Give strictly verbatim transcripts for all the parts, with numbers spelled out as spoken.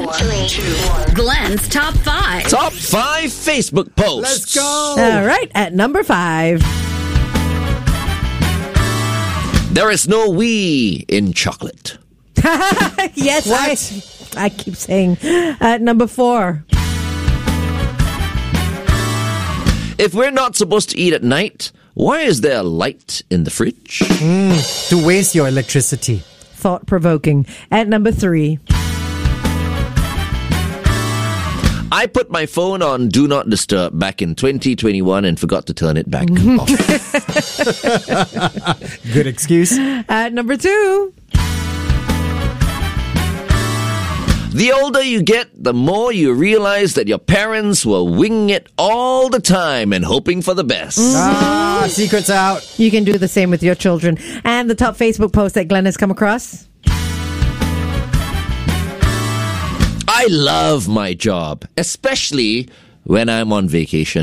three, two, one. Glenn's Top five. Top five Facebook posts. Let's go. All right, at number five. There is no we in chocolate. Yes, What? I, I keep saying. At number four. If we're not supposed to eat at night, why is there a light in the fridge? Mm, to waste your electricity. Thought-provoking. At number three. I put my phone on Do Not Disturb back in twenty twenty-one and forgot to turn it back off. Good excuse. At number two. The older you get, the more you realize that your parents were winging it all the time and hoping for the best. Ah, secrets out. You can do the same with your children. And the top Facebook post that Glenn has come across. I love my job, especially when I'm on vacation.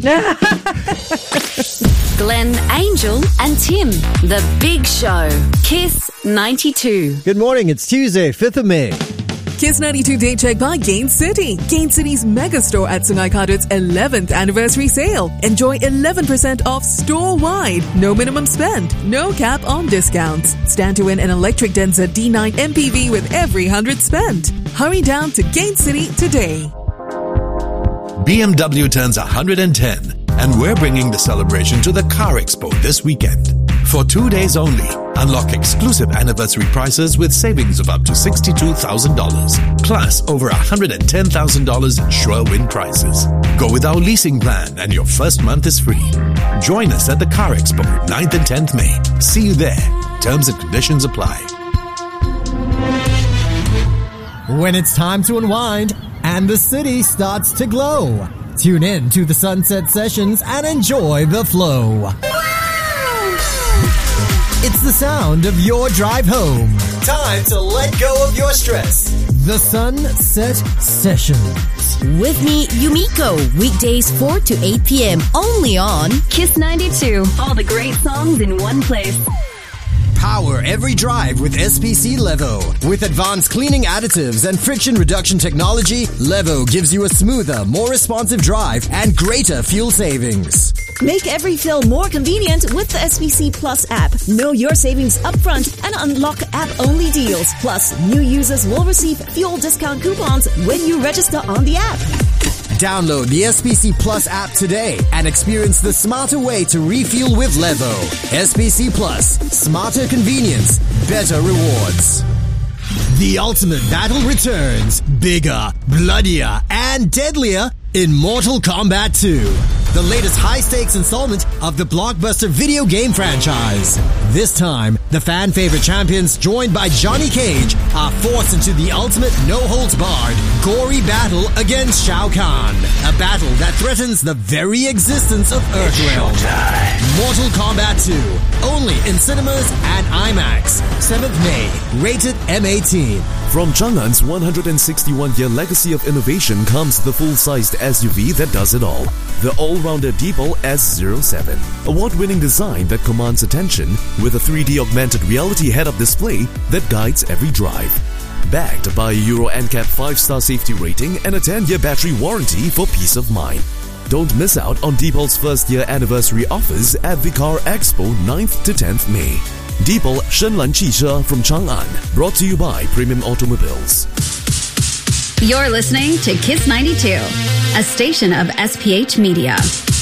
Glenn, Angel, and Tim. The Big Show. Kiss ninety-two. Good morning. It's Tuesday, fifth of May. Kiss ninety-two Day Check by Gain City. Gain City's mega store at Sungai Kadut's eleventh anniversary sale. Enjoy eleven percent off store-wide. No minimum spend. No cap on discounts. Stand to win an electric Denza D nine M P V with every one hundred spent. Hurry down to Gain City today. B M W turns one hundred ten, and we're bringing the celebration to the Car Expo this weekend. For two days only, unlock exclusive anniversary prices with savings of up to sixty-two thousand dollars, plus over one hundred ten thousand dollars in sure win prizes. Go with our leasing plan and your first month is free. Join us at the Car Expo, ninth and tenth May. See you there. Terms and conditions apply. When it's time to unwind and the city starts to glow, tune in to the Sunset Sessions and enjoy the flow. It's the sound of your drive home. Time to let go of your stress. The Sunset Sessions. With me, Yumiko. Weekdays four to eight p.m. Only on Kiss ninety-two. All the great songs in one place. Power every drive with S P C Levo. With advanced cleaning additives and friction reduction technology, Levo gives you a smoother, more responsive drive and greater fuel savings. Make every fill more convenient with the S P C Plus app. Know your savings upfront and unlock app-only deals. Plus, new users will receive fuel discount coupons when you register on the app. Download the S P C Plus app today and experience the smarter way to refuel with Levo. S P C Plus. Smarter convenience. Better rewards. The ultimate battle returns. Bigger, bloodier, and deadlier in Mortal Kombat two. The latest high-stakes installment of the blockbuster video game franchise. This time, the fan-favorite champions, joined by Johnny Cage, are forced into the ultimate no-holds-barred, gory battle against Shao Kahn. A battle that threatens the very existence of Earthrealm. Mortal Kombat two. Only in cinemas and IMAX. seventh May. Rated M eighteen. From Chang'an's one hundred sixty-one-year legacy of innovation comes the full-sized S U V that does it all. The all-rounder Deepal S zero seven. Award-winning design that commands attention with a three D augmented reality head-up display that guides every drive. Backed by a Euro N C A P five-star safety rating and a ten-year battery warranty for peace of mind. Don't miss out on Deepal's first-year anniversary offers at the Car Expo ninth to tenth May. Deepal Shenlan Qishe from Chang'an. Brought to you by Premium Automobiles. You're listening to Kiss ninety-two, a station of S P H Media.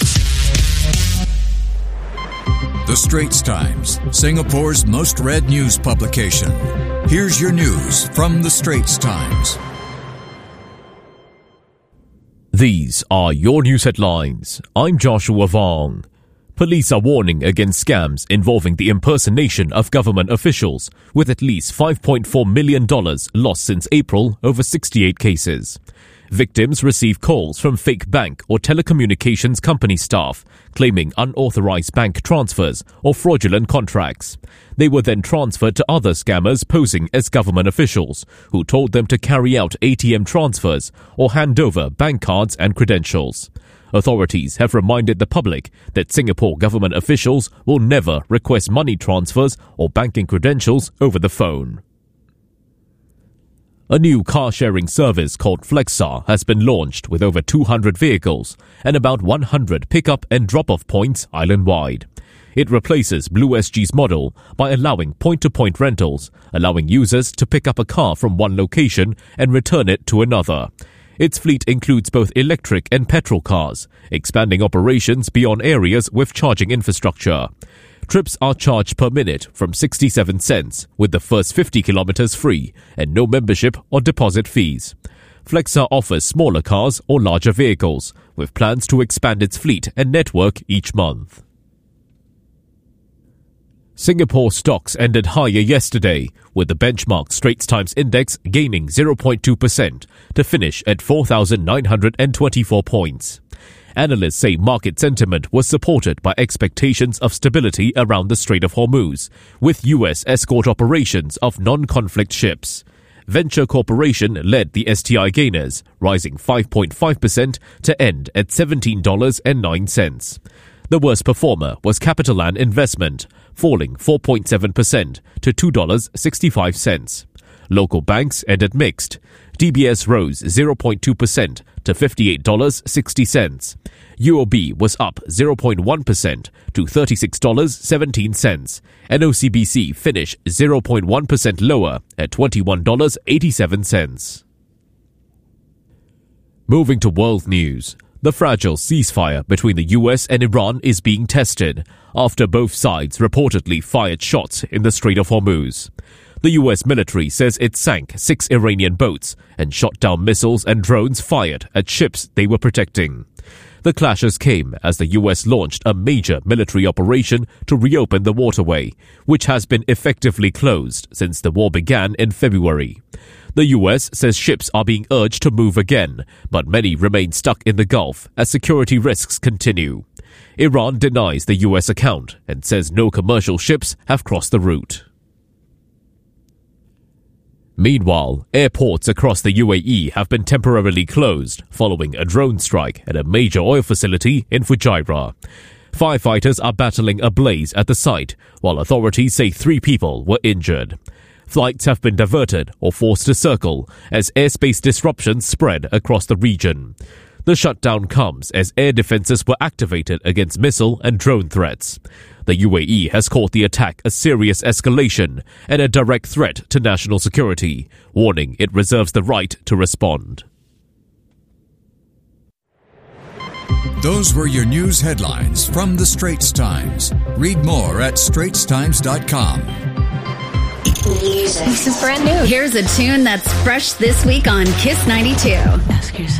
The Straits Times, Singapore's most read news publication. Here's your news from The Straits Times. These are your news headlines. I'm Joshua Vong. Police are warning against scams involving the impersonation of government officials, with at least five point four million dollars lost since April over sixty-eight cases. Victims receive calls from fake bank or telecommunications company staff claiming unauthorized bank transfers or fraudulent contracts. They were then transferred to other scammers posing as government officials who told them to carry out A T M transfers or hand over bank cards and credentials. Authorities have reminded the public that Singapore government officials will never request money transfers or banking credentials over the phone. A new car-sharing service called Flexa has been launched with over two hundred vehicles and about one hundred pick-up and drop-off points island-wide. It replaces Blue S G's model by allowing point-to-point rentals, allowing users to pick up a car from one location and return it to another. Its fleet includes both electric and petrol cars, expanding operations beyond areas with charging infrastructure. Trips are charged per minute from sixty-seven cents, with the first fifty kilometers free and no membership or deposit fees. Flexa offers smaller cars or larger vehicles, with plans to expand its fleet and network each month. Singapore stocks ended higher yesterday, with the benchmark Straits Times Index gaining zero point two percent to finish at four thousand nine hundred twenty-four points. Analysts say market sentiment was supported by expectations of stability around the Strait of Hormuz, with U S escort operations of non-conflict ships. Venture Corporation led the S T I gainers, rising five point five percent to end at seventeen dollars and nine cents. The worst performer was CapitaLand Investment, falling four point seven percent to two dollars and sixty-five cents. Local banks ended mixed. D B S rose zero point two percent to fifty-eight dollars and sixty cents. U O B was up zero point one percent to thirty-six dollars and seventeen cents. And O C B C finished zero point one percent lower at twenty-one dollars and eighty-seven cents. Moving to world news. The fragile ceasefire between the U S and Iran is being tested after both sides reportedly fired shots in the Strait of Hormuz. The U S military says it sank six Iranian boats and shot down missiles and drones fired at ships they were protecting. The clashes came as the U S launched a major military operation to reopen the waterway, which has been effectively closed since the war began in February. The U S says ships are being urged to move again, but many remain stuck in the Gulf as security risks continue. Iran denies the U S account and says no commercial ships have crossed the route. Meanwhile, airports across the U A E have been temporarily closed following a drone strike at a major oil facility in Fujairah. Firefighters are battling a blaze at the site, while authorities say three people were injured. Flights have been diverted or forced to circle as airspace disruptions spread across the region. The shutdown comes as air defenses were activated against missile and drone threats. The U A E has called the attack a serious escalation and a direct threat to national security, warning it reserves the right to respond. Those were your news headlines from the Straits Times. Read more at straits times dot com. Music. This is brand new. Here's a tune that's fresh this week on Kiss ninety-two. Ask yourself.